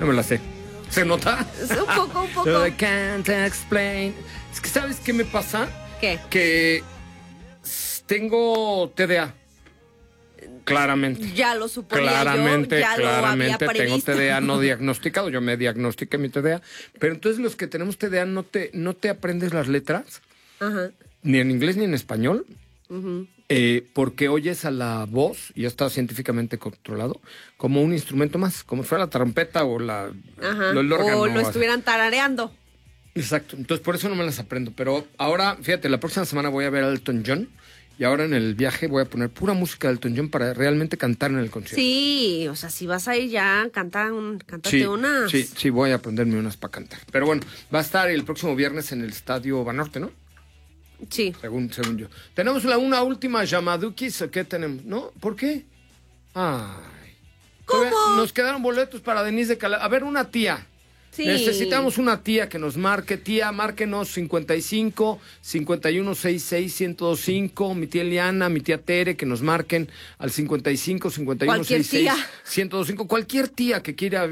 No me la sé. ¿Se nota? Un poco. I can't explain. Es que, ¿sabes qué me pasa? ¿Qué? Que tengo TDA. Claramente. Ya lo suponía Claramente, yo, ya lo había tengo previsto. TDA no diagnosticado. Yo me diagnostiqué mi TDA. Pero entonces los que tenemos TDA no te aprendes las letras, Ajá. ni en inglés ni en español, porque oyes a la voz, y ya está científicamente controlado, como un instrumento más, como si fuera la trompeta o el órgano. O lo estuvieran tarareando. Exacto. Entonces por eso no me las aprendo. Pero ahora, fíjate, la próxima semana voy a ver a Elton John. Y ahora en el viaje voy a poner pura música de Elton John para realmente cantar en el concierto. Sí, o sea, si vas a ir ya, cántate Sí, unas. sí, voy a aprenderme unas para cantar. Pero bueno, va a estar el próximo viernes en el Estadio Banorte, ¿no? Sí. Según yo. ¿Tenemos una última llamadukis o qué tenemos? ¿No? ¿Por qué? Ay. ¿Cómo? Nos quedaron boletos para Denise de Cala. A ver, una tía. Sí. Necesitamos una tía que nos marque. Tía, márquenos 55 51 66 1025. Mi tía Eliana, mi tía Tere, que nos marquen al 55 51 Cualquier 66 tía. 1025. Cualquier tía que quiera